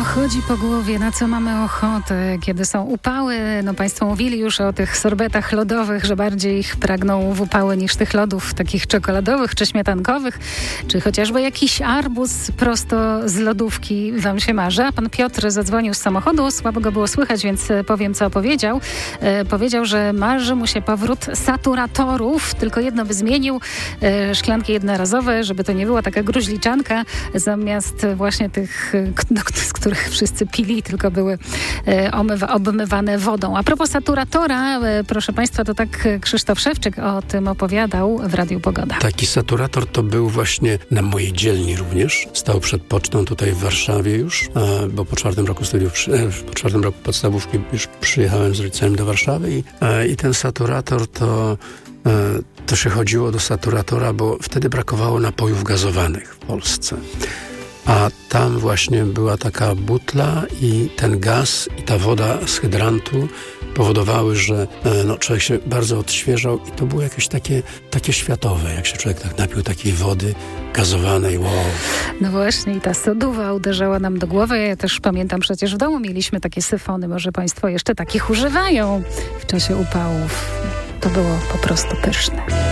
chodzi po głowie, na co mamy ochotę, kiedy są upały? No państwo mówili już o tych sorbetach lodowych, że bardziej ich pragną w upały niż tych lodów takich czekoladowych czy śmietankowych, czy chociażby jakiś arbuz prosto z lodówki wam się marzy. A pan Piotr zadzwonił z samochodu, słabo go było słychać, więc powiem, co powiedział. Powiedział, że marzy mu się powrót saturatorów, tylko jedno by zmienił, szklanki jednorazowe, żeby to nie była taka gruźliczanka, zamiast właśnie tych, z których wszyscy pili, tylko były obmywane wodą. A propos saturatora, proszę państwa, to tak Krzysztof Szewczyk o tym opowiadał w Radiu Pogoda. Taki saturator to był właśnie na mojej dzielni również. Stał przed pocztą tutaj w Warszawie już, bo po 4 roku studiów, po 4 roku podstawówki już przyjechałem z rodzicami do Warszawy i ten saturator to się chodziło do saturatora, bo wtedy brakowało napojów gazowanych w Polsce. A tam właśnie była taka butla i ten gaz i ta woda z hydrantu powodowały, że człowiek się bardzo odświeżał i to było jakieś takie światowe, jak się człowiek tak napił takiej wody gazowanej, wow. No właśnie i ta soduwa uderzała nam do głowy. Ja też pamiętam, przecież w domu mieliśmy takie syfony, może państwo jeszcze takich używają w czasie upałów. To było po prostu pyszne.